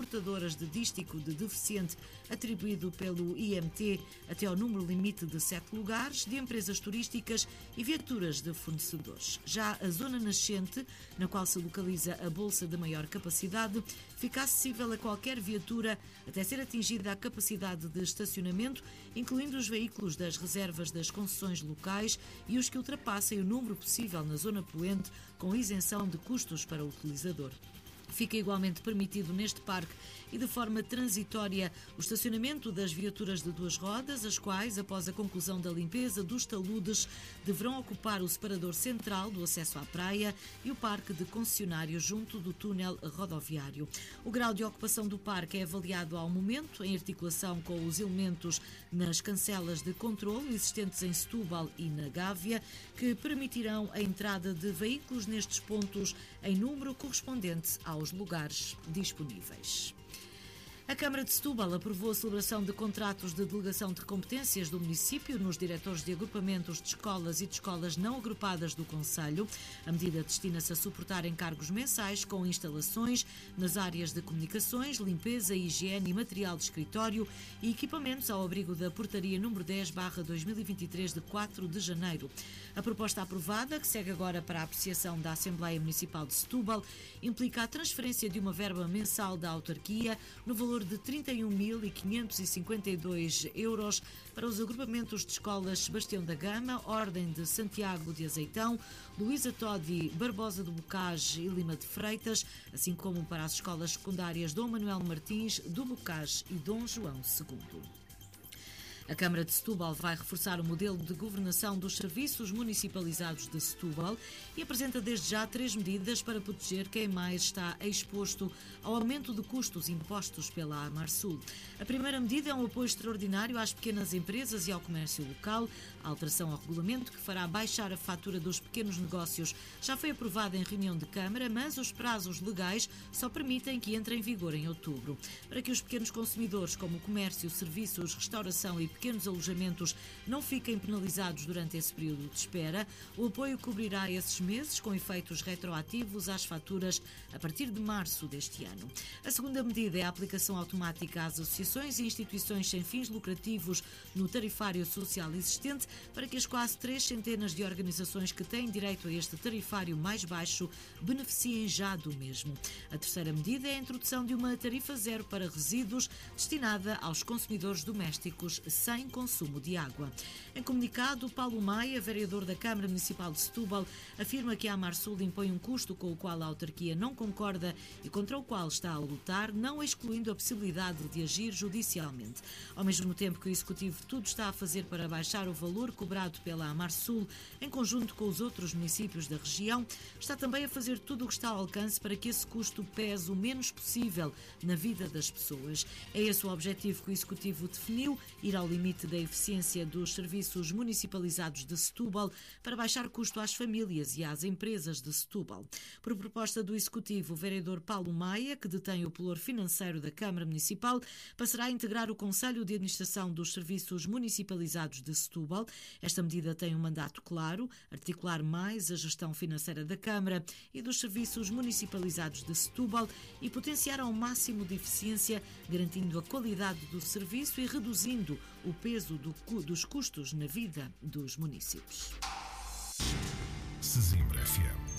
portadoras de dístico de deficiente atribuído pelo IMT até ao número limite de 7 lugares, de empresas turísticas e viaturas de fornecedores. Já a zona nascente, na qual se localiza a bolsa de maior capacidade, fica acessível a qualquer viatura até ser atingida a capacidade de estacionamento, incluindo os veículos das reservas das concessões locais e os que ultrapassem o número possível na zona poluente, com isenção de custos para o utilizador. Fica igualmente permitido neste parque e de forma transitória o estacionamento das viaturas de 2 rodas, as quais, após a conclusão da limpeza dos taludes, deverão ocupar o separador central do acesso à praia e o parque de concessionário junto do túnel rodoviário. O grau de ocupação do parque é avaliado ao momento, em articulação com os elementos nas cancelas de controlo existentes em Setúbal e na Gávea, que permitirão a entrada de veículos nestes pontos em número correspondente aos lugares disponíveis. A Câmara de Setúbal aprovou a celebração de contratos de delegação de competências do município nos diretores de agrupamentos de escolas e de escolas não agrupadas do concelho. A medida destina-se a suportar encargos mensais com instalações nas áreas de comunicações, limpeza, higiene e material de escritório e equipamentos ao abrigo da Portaria número 10/2023 de 4 de janeiro. A proposta aprovada, que segue agora para a apreciação da Assembleia Municipal de Setúbal, implica a transferência de uma verba mensal da autarquia no valor de 31.552 euros para os agrupamentos de escolas Sebastião da Gama, Ordem de Santiago de Azeitão, Luísa Todi, Barbosa do Bocage e Lima de Freitas, assim como para as escolas secundárias Dom Manuel Martins, do Bocage e Dom João II. A Câmara de Setúbal vai reforçar o modelo de governação dos serviços municipalizados de Setúbal e apresenta desde já 3 medidas para proteger quem mais está exposto ao aumento de custos impostos pela Amarsul. A primeira medida é um apoio extraordinário às pequenas empresas e ao comércio local. A alteração ao regulamento, que fará baixar a fatura dos pequenos negócios, já foi aprovada em reunião de Câmara, mas os prazos legais só permitem que entre em vigor em outubro. Para que os pequenos consumidores, como o comércio, serviços, restauração e pequenos alojamentos não fiquem penalizados durante esse período de espera, o apoio cobrirá esses meses com efeitos retroativos às faturas a partir de março deste ano. A segunda medida é a aplicação automática às associações e instituições sem fins lucrativos no tarifário social existente para que as quase 300 de organizações que têm direito a este tarifário mais baixo beneficiem já do mesmo. A terceira medida é a introdução de uma tarifa zero para resíduos destinada aos consumidores domésticos sem consumo de água. Em comunicado, Paulo Maia, vereador da Câmara Municipal de Setúbal, afirma que a Amarsul impõe um custo com o qual a autarquia não concorda e contra o qual está a lutar, não excluindo a possibilidade de agir judicialmente. Ao mesmo tempo que o Executivo tudo está a fazer para baixar o valor cobrado pela Amarsul, em conjunto com os outros municípios da região, está também a fazer tudo o que está ao alcance para que esse custo pese o menos possível na vida das pessoas. É esse o objetivo que o Executivo definiu, ir ao limite da eficiência dos serviços municipalizados de Setúbal para baixar custo às famílias e às empresas de Setúbal. Por proposta do Executivo, o vereador Paulo Maia, que detém o pelour financeiro da Câmara Municipal, passará a integrar o Conselho de Administração dos Serviços Municipalizados de Setúbal. Esta medida tem um mandato claro, articular mais a gestão financeira da Câmara e dos serviços municipalizados de Setúbal e potenciar ao máximo de eficiência, garantindo a qualidade do serviço e reduzindo o peso dos custos na vida dos municípios. Sesimbra FM.